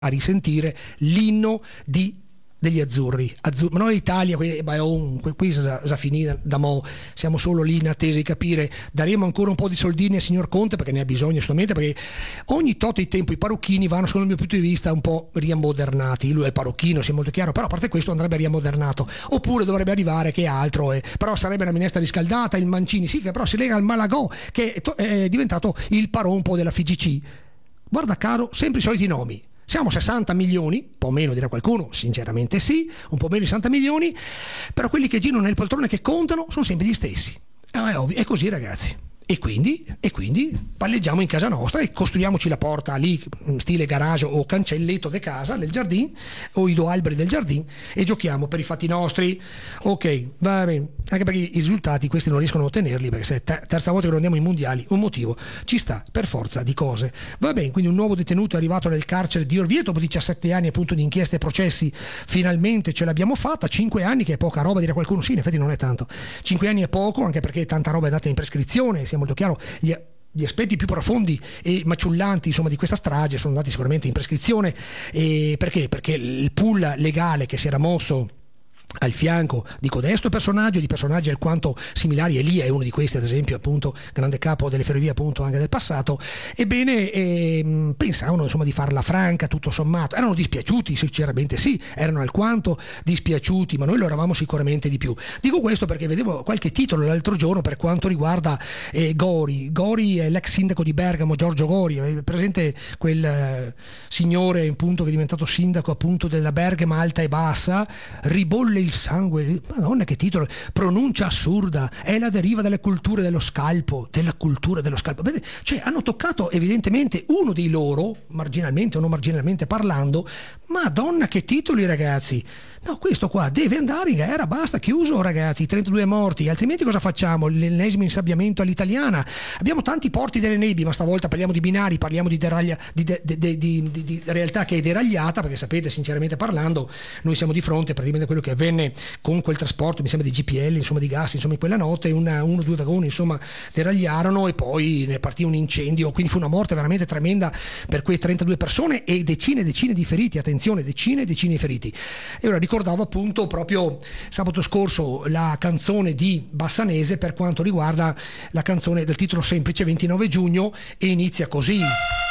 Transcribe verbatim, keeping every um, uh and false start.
a risentire l'inno di degli azzurri, Azzur- ma noi Italia qui, beh, oh, qui già finita da mo', siamo solo lì in attesa di capire, daremo ancora un po' di soldini al signor Conte perché ne ha bisogno assolutamente, perché ogni tot di tempo i parrucchini vanno, secondo il mio punto di vista, un po' riammodernati. Lui è il parrucchino, sia molto chiaro, però a parte questo andrebbe riammodernato, oppure dovrebbe arrivare che altro è, però sarebbe la minestra riscaldata, il Mancini, sì, che però si lega al Malagò, che è, to- è diventato il parompo della F G C. Guarda caro, sempre i soliti nomi. Siamo sessanta milioni, un po' meno dirà qualcuno, sinceramente sì, un po' meno di sessanta milioni, però quelli che girano nel poltrone che contano sono sempre gli stessi. È ovvio, è così ragazzi. E quindi, e quindi palleggiamo in casa nostra e costruiamoci la porta lì, stile garage o cancelletto de casa, nel giardino, o i due alberi del giardino, e giochiamo per i fatti nostri. Ok, va bene, anche perché i risultati questi non riescono a ottenerli, perché se è ter- terza volta che non andiamo ai mondiali, un motivo ci sta per forza di cose. Va bene, quindi un nuovo detenuto è arrivato nel carcere di Orvieto dopo diciassette anni appunto di inchieste e processi, finalmente ce l'abbiamo fatta. Cinque anni, che è poca roba, dirà qualcuno. Sì, in effetti non è tanto, cinque anni è poco, anche perché tanta roba è data in prescrizione, siamo molto chiaro. Gli, gli aspetti più profondi e maciullanti, insomma, di questa strage sono andati sicuramente in prescrizione. E perché? Perché il pool legale che si era mosso al fianco di codesto personaggio, di personaggi alquanto similari, Elia è uno di questi, ad esempio, appunto grande capo delle ferrovie appunto anche del passato, ebbene ehm, pensavano insomma di farla franca, tutto sommato, erano dispiaciuti, sinceramente sì, erano alquanto dispiaciuti, ma noi lo eravamo sicuramente di più. Dico questo perché vedevo qualche titolo l'altro giorno per quanto riguarda eh, Gori. Gori è l'ex sindaco di Bergamo, Giorgio Gori, è presente quel eh, signore appunto che è diventato sindaco appunto della Bergamo alta e bassa, ribolle il sangue, madonna che titolo, pronuncia assurda, è la deriva delle culture dello scalpo, della cultura dello scalpo. Vedete? Cioè hanno toccato evidentemente uno di loro, marginalmente o non marginalmente parlando, madonna che titoli ragazzi. No, questo qua deve andare in galera, basta, chiuso ragazzi, trentadue morti, altrimenti cosa facciamo? L'ennesimo insabbiamento all'italiana. Abbiamo tanti porti delle nebbie, ma stavolta parliamo di binari, parliamo di, deraglia, di, de, de, de, di, di, di realtà che è deragliata, perché sapete, sinceramente parlando, noi siamo di fronte praticamente a quello che avvenne con quel trasporto, mi sembra di G P L, insomma di gas, insomma in quella notte, una, uno o due vagoni insomma deragliarono e poi ne partì un incendio, quindi fu una morte veramente tremenda per quei trentadue persone e decine e decine di feriti, attenzione, decine e decine di feriti. E ora ricordavo appunto proprio sabato scorso la canzone di Bassanese per quanto riguarda la canzone del titolo semplice ventinove giugno e inizia così.